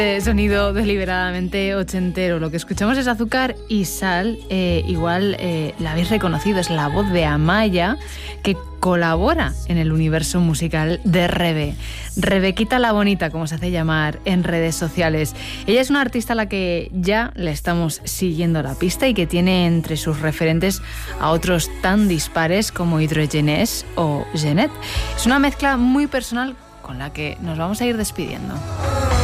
Sonido deliberadamente ochentero. Lo que escuchamos es Azúcar y Sal. Igual la habéis reconocido, es la voz de Amaya, que colabora en el universo musical de Rebe. Rebequita la Bonita, como se hace llamar en redes sociales. Ella es una artista a la que ya le estamos siguiendo la pista y que tiene entre sus referentes a otros tan dispares como Hydrogenés o Genet. Es una mezcla muy personal con la que nos vamos a ir despidiendo.